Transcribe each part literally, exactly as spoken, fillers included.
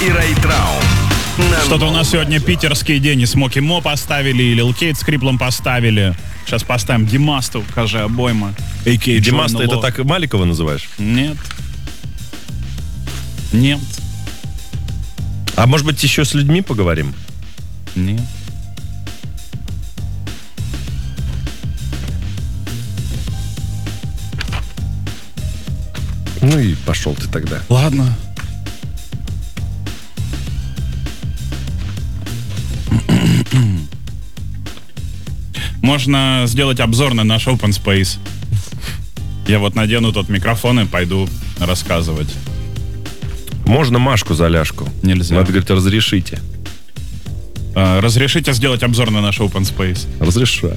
и Рэй Траун. Что-то у нас сегодня питерский день. И Смоки Мо поставили, и Лил Кейт с Криплом поставили. Сейчас поставим Димасту, Кажи Обойма. Димаста, это так Маликова называешь? Нет. Нет. А может быть, еще с людьми поговорим? Нет. Ну и пошел ты тогда. Ладно. Можно сделать обзор на наш Open Space. Я вот надену тот микрофон и пойду рассказывать. Можно Машку за ляжку? Нельзя. Надо, говорит, разрешите. А, разрешите сделать обзор на наш Open Space? Разрешаю.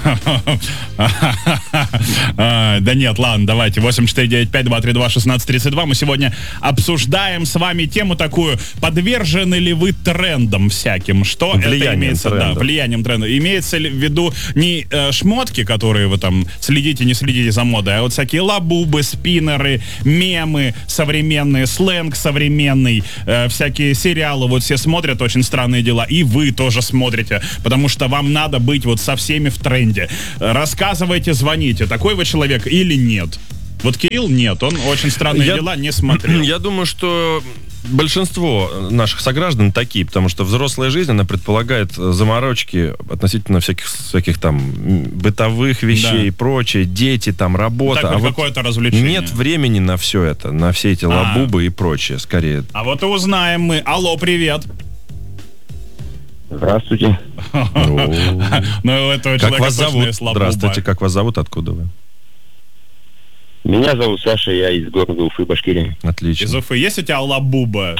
Да нет, ладно, давайте. восемь четыре девять пять два три два шестнадцать тридцать два. Мы сегодня обсуждаем с вами тему такую: подвержены ли вы трендам всяким? Что это имеется? Да, влиянием тренда. Имеется ли в виду не э, шмотки, которые вы там следите, не следите за модой, а вот всякие лабубы, спиннеры, мемы современные, сленг современный, э, всякие сериалы вот все смотрят, очень странные дела, и вы тоже смотрите, потому что вам надо быть вот со всеми в тренде. Рассказывайте, звоните. Такой вы человек или нет? Вот Кирилл нет, он очень странные я, дела не смотрел. Я думаю, что большинство наших сограждан такие, потому что взрослая жизнь, она предполагает заморочки относительно всяких, всяких там бытовых вещей, да, и прочее, дети, там, работа. Так, а вот какое-то развлечение. Нет времени на все это, на все эти лабубы а. и прочее, скорее. А вот и узнаем мы. Алло, привет. Здравствуйте. Ну, у этого человека как вас зовут? Есть лабуба. Здравствуйте, как вас зовут? Откуда вы? Меня зовут Саша, я из города Уфы, Башкирия. Отлично. Из Уфы. Есть у тебя лабуба?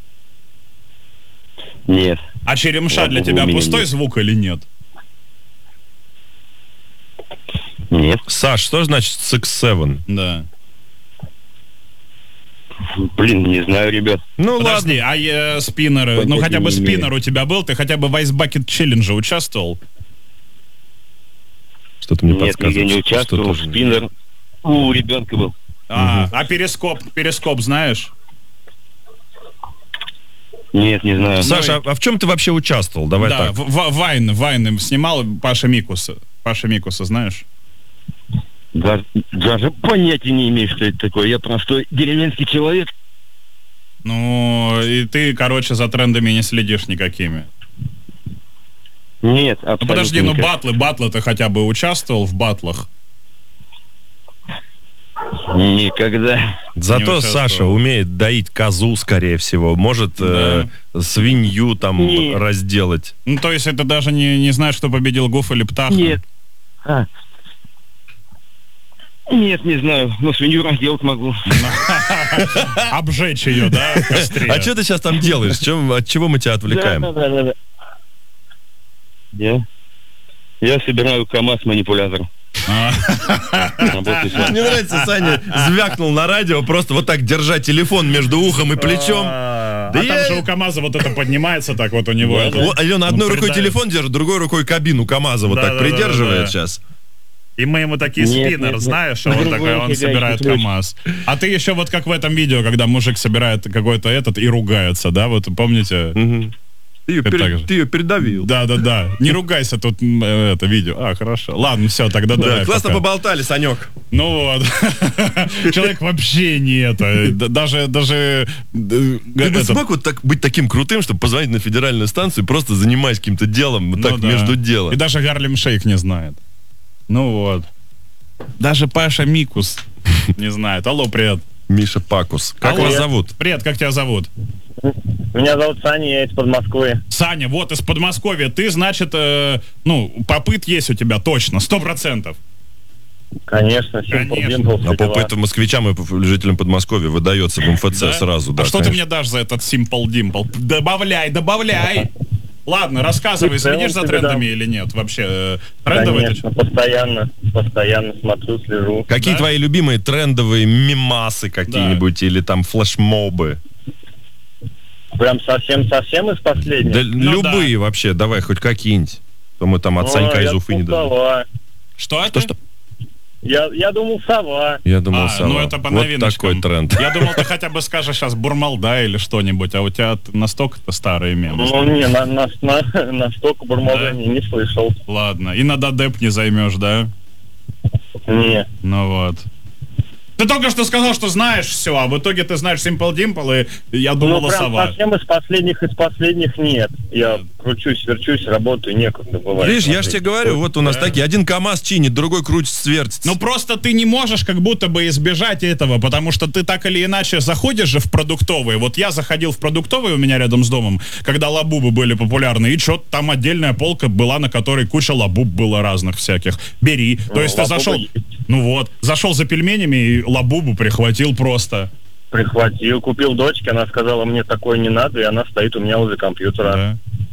Нет. А черемша лабуба для тебя пустой нет. Звук или нет? Нет. Саш, что значит сикс севен? Да. Блин, не знаю, ребят. Ну подожди, ладно. А э, спиннеры, Понятия ну хотя бы спиннер у тебя был? Ты хотя бы в Ice Bucket Challenge участвовал? Что-то мне Нет, подсказывает. Нет, я не участвовал, спиннер у ребенка был. А, угу. а перископ, перископ знаешь? Нет, не знаю. Саша, ну, а в чем ты вообще участвовал? Давай да, так. В, в, Вайн, Вайн снимал Паша Микуса. Паша Микуса, знаешь? Даже, даже понятия не имею, что это такое. Я простой деревенский человек. Ну, и ты, короче, за трендами не следишь никакими. Нет, абсолютно. Ну, подожди, никак. ну батлы, батлы ты хотя бы участвовал в батлах? Никогда. Зато Саша умеет доить козу, скорее всего. Может да. э, свинью там Нет. разделать. Ну, то есть это даже не, не знаешь, кто победил, Гуф или Птаха? Нет. А. Нет, не знаю, но свинью разделать могу. Обжечь ее, да, в костре. А что ты сейчас там делаешь? От чего мы тебя отвлекаем? Да, да, да, да. Я, я собираю КамАЗ-манипулятор. Мне нравится, Саня звякнул на радио, просто вот так держа телефон между ухом и плечом. А там же у КамАЗа вот это поднимается так вот у него. Алена одной рукой телефон держит, другой рукой кабину КамАЗа вот так придерживает сейчас. И мы ему такие нет, спиннер, нет, знаешь, нет. а он такой, он собирает КамАЗ. А ты еще вот как в этом видео, когда мужик собирает какой-то этот и ругается, да, вот помните? Угу. Ты, ее пер... ты ее передавил. Да-да-да. Не ругайся, тут это видео. А, хорошо. Ладно, все, тогда да, давай. Классно пока. Поболтали, Санек. Ну вот. Человек вообще не это. Даже... даже Ты бы смог вот так быть таким крутым, чтобы позвонить на федеральную станцию, просто занимаясь каким-то делом, вот так между делом. И даже Гарлем Шейк не знает. Ну вот. Даже Паша Микус не знает. Алло, привет. Миша Пакус. Как Алло. вас зовут? Привет, как тебя зовут? Меня зовут Саня, я из Подмосковья. Саня, вот из Подмосковья. Ты, значит, э, ну, попыт есть у тебя точно, сто процентов. Конечно, Конечно. А по поэтому москвичам и жителям Подмосковья выдается в МФЦ да? сразу. Да, а что конечно. ты мне дашь за этот Simple Dimple? Добавляй, добавляй. Ладно, рассказывай, следишь за трендами или нет? Вообще, трендовые? Конечно, постоянно, постоянно смотрю, слежу. Какие да? твои любимые трендовые мемасы какие-нибудь да. или там флешмобы? Прям совсем-совсем из последних? Да, ну, любые да. вообще, давай хоть какие-нибудь. То мы там от ну, Санька из Уфы не дадим. Что это? Что? Я, я думал, сова. Я думал, А, сова. ну это по вот новиночкам. такой тренд. Я думал, ты хотя бы скажешь сейчас Бурмалда или что-нибудь, а у тебя настолько-то старые мемы. Ну, не, на, на, на, настолько Бурмалда Да? не, не слышал. Ладно, и на Дадеп не займешь, да? Не. Ну вот. Ты только что сказал, что знаешь все, а в итоге ты знаешь Simple Dimple, и я думала, Ну, прям сова. совсем из последних, из последних нет. Я кручусь, верчусь, работаю, некогда бывает. Видишь, я же тебе говорю, вот у нас Да. такие, один КамАЗ чинит, другой крутится, вертится. Ну просто ты не можешь как будто бы избежать этого, потому что ты так или иначе заходишь же в продуктовые. Вот я заходил в продуктовые у меня рядом с домом, когда лабубы были популярны, и что-то там отдельная полка была, на которой куча лабуб было разных всяких. Бери. То Ну, есть ты лабубы зашел, есть. ну вот, зашел за пельменями и лабубу прихватил просто. Прихватил, купил дочке, она сказала, мне такое не надо, и она стоит у меня возле компьютера. Да.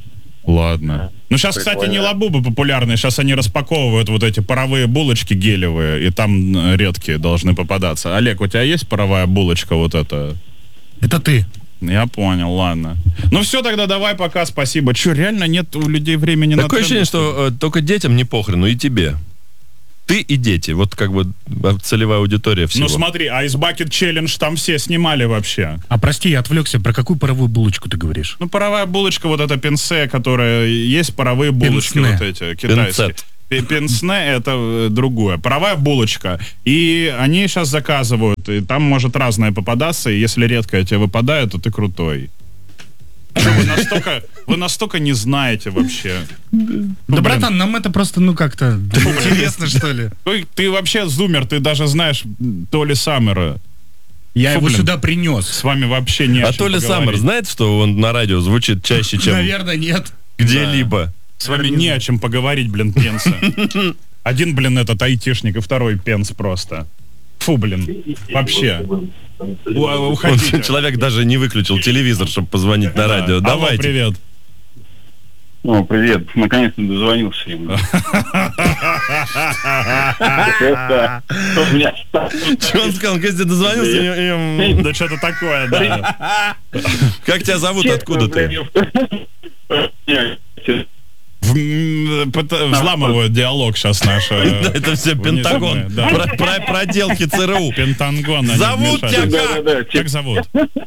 Ладно. Ну, сейчас, кстати, Прикольно. не лабубы популярные, сейчас они распаковывают вот эти паровые булочки гелевые, и там э, редкие должны попадаться. Олег, у тебя есть паровая булочка вот эта? Это ты. Я понял, ладно. Ну все, тогда давай пока, спасибо. Че, реально нет у людей времени на Такое тренды? ощущение, что э, только детям не похрену, и тебе. Ты и дети, вот как бы э, целевая аудитория всего. Ну смотри, Ice Bucket Challenge там все снимали вообще. А прости, я отвлекся. Про какую паровую булочку ты говоришь? Ну, паровая булочка, вот эта пенсе, которая... Есть паровые булочки Пенсне. вот эти, китайские. Пенцет. Пе- Пенсне это э, другое. Паровая булочка. И они сейчас заказывают, и там может разное попадаться, и если редкое тебе выпадает, то ты крутой. Что, Вы настолько, вы настолько не знаете вообще. Да, Ну, блин, братан, нам это просто, ну, как-то интересно, что ли. Ты, ты вообще зумер, ты даже знаешь Толи Саммера. Я Фу, его блин. сюда принес. С вами вообще не о А чем Толя поговорить. Саммер знает, что он на радио звучит чаще, чем Наверное, нет. где-либо? С вами не о чем поговорить, блин, пенса. Один, блин, этот айтишник, и второй пенс просто. Фу, блин. Вообще. У- Он, Уходите. человек даже не выключил телевизор, чтобы позвонить на Да. радио. Алло, Давайте. привет. Ну, привет. Наконец-то дозвонился ему. Это у меня Что он сказал? Он, когда ты дозвонился, и- и- Да что-то такое, да. как тебя зовут, откуда ты? В- м, пыта- Взламывают диалог сейчас наш. э, Да, это все Пентагон. внезапно, да. Про- про- Проделки ЦРУ. Пентагон. они Зовут вмешались. тебя Да-да-да. Как зовут?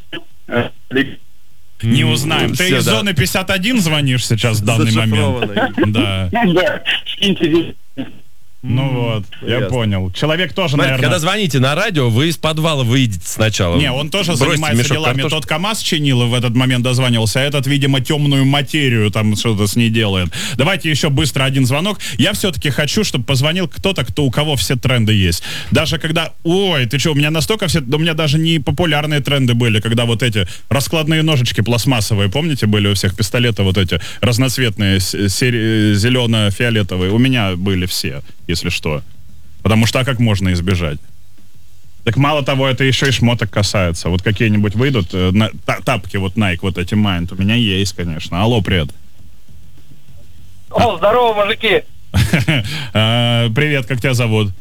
Не узнаем. Ты Всё, из да. зоны пятьдесят один звонишь сейчас в данный момент? Зашифрованный. Да. Да, скиньте. Ну вот, я ясно. понял. Человек тоже, Смотрите, наверное... когда звоните на радио, вы из подвала выйдете сначала. Не, он тоже Бросьте занимается мешок делами. картошки. Тот КамАЗ чинил и в этот момент дозванивался, а этот, видимо, темную материю там что-то с ней делает. Давайте еще быстро один звонок. Я все-таки хочу, чтобы позвонил кто-то, кто у кого все тренды есть. Даже когда... Ой, ты что, у меня настолько все... У меня даже не популярные тренды были, когда вот эти раскладные ножички пластмассовые, помните, были у всех пистолеты вот эти разноцветные, с- сери- зелено-фиолетовые. У меня были все, если что. Потому что а как можно избежать? Так мало того, это еще и шмоток касается. Вот какие-нибудь выйдут, э, на- та- тапки вот Nike, вот эти Mind, у меня есть, конечно. Алло, привет. О, здорово, мужики! Э, Привет, как тебя зовут?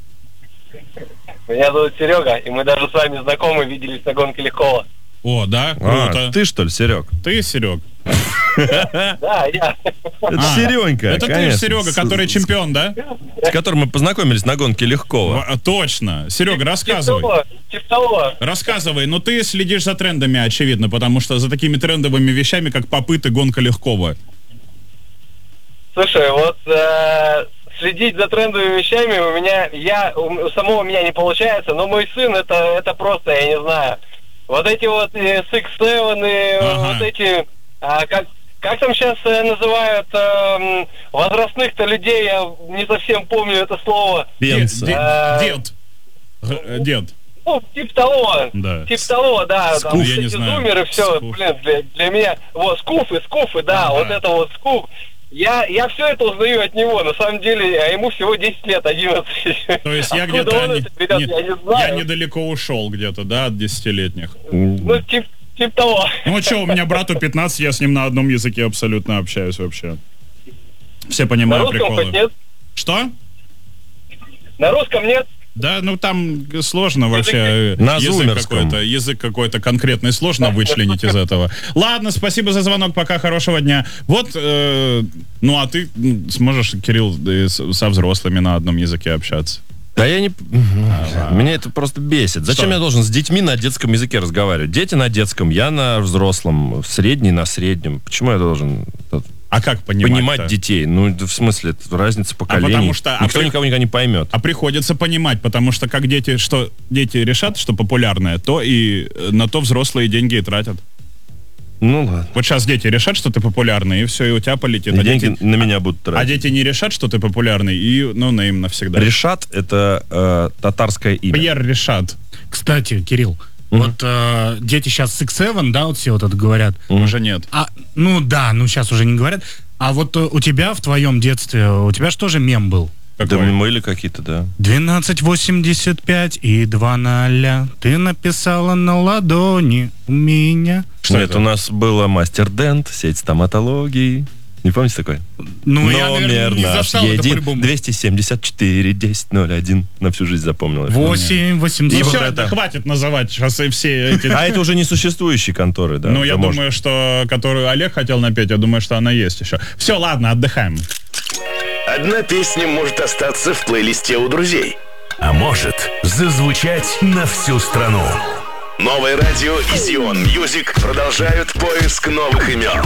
Меня зовут Серега, и мы даже с вами знакомы, виделись на гонке Легкова. О, да? А, Круто. ты что ли, Серег? Ты, Серег? Да, я. Это А, Серенька, Это ты, конечно. Серега, который С- чемпион, да? С которым мы познакомились на гонке Легкого. В- Точно. Серега, рассказывай. Типа того, типа того. Рассказывай, ну ты следишь за трендами, очевидно, потому что за такими трендовыми вещами, как попыт и гонка легкого. Слушай, вот э, следить за трендовыми вещами у меня, я, у, у самого меня не получается, но мой сын, это, это просто, я не знаю. Вот эти вот э, Six Seven и Ага. вот эти, а, как, как там сейчас э, называют эм, возрастных-то людей, я не совсем помню это слово. Пенса. Дед. А. Дед. Г- Дед. Ну, типа того, Да. типа того, да, Скуф, там я эти не знаю. зумеры, все, Скуф. блин, для, для меня, вот, скуфы, скуфы, да, Ага. вот это вот скуф. Я, я все это узнаю от него, на самом деле, а ему всего десять лет, одиннадцать. То есть я Откуда где-то... он не- это берет, не- я не знаю. я недалеко ушел где-то, да, от десятилетних. Ну, типа, типа того. Ну что, у меня брату пятнадцать, я с ним на одном языке абсолютно общаюсь вообще. Все На понимают русском хоть приколы. нет? Что? На русском нет? Да, ну там сложно вообще. На язык зумерском. какой-то, язык какой-то конкретный сложно вычленить из этого. Ладно, спасибо за звонок, пока, хорошего дня. Вот, э, ну а ты м, сможешь, Кирилл, и с- со взрослыми на одном языке общаться? Да я не... А, меня это просто бесит. Зачем Что? я должен с детьми на детском языке разговаривать? Дети на детском, я на взрослом, средний на среднем. Почему я должен А как понимать? понимать детей? Ну, в смысле, это разница поколений. потому что- а Никто при- никого никогда не поймет. А приходится понимать, потому что как дети, что дети решат, что популярное, то и э, на то взрослые деньги и тратят. Ну ладно. Вот сейчас дети решат, что ты популярный, и все, и у тебя полетит. И А деньги дети, на меня будут а тратить. дети не решат, что ты популярный, и, ну, на им навсегда. Решат — это э, татарское имя. Пьер решат. Кстати, Кирилл, вот э, дети сейчас с икс семь, да, вот все вот это говорят. Уже нет. А, ну да, ну сейчас уже не говорят. А вот э, у тебя в твоем детстве, у тебя же тоже мем был. Да Какой? мыли какие-то, да. двенадцать восемьдесят пять и два ноля ты написала на ладони у меня. Что Нет, это? у нас было Мастер Дент, сеть стоматологии. Не помните такое? Ну, я, Номер наверное, не наш застал это един, по-любому. двести семьдесят четыре десять ноль один. На всю жизнь запомнил. это. восемь Ну восемьсот. вот все, это. да хватит называть сейчас и все эти... А это уже не существующие конторы, да? Ну, уже я можно. думаю, что которую Олег хотел напеть, я думаю, что она есть еще. Все, ладно, отдыхаем. Одна песня может остаться в плейлисте у друзей, а может зазвучать на всю страну. Новое радио и Зион Мьюзик продолжают поиск новых имен.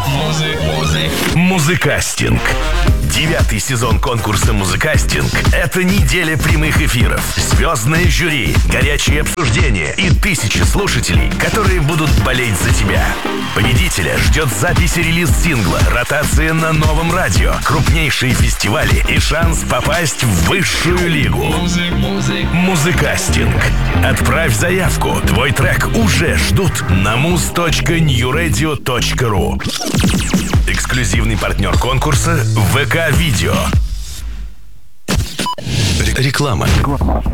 Музыкастинг. Девятый сезон конкурса «Музыкастинг» — это неделя прямых эфиров, звездное жюри, горячие обсуждения и тысячи слушателей, которые будут болеть за тебя. Победителя ждет запись и релиз сингла, ротация на новом радио, крупнейшие фестивали и шанс попасть в высшую лигу. Музыкастинг. Отправь заявку. Твой трек уже ждут на муз точка нью радио точка ру. Эксклюзивный партнер конкурса ВК Видео. Реклама.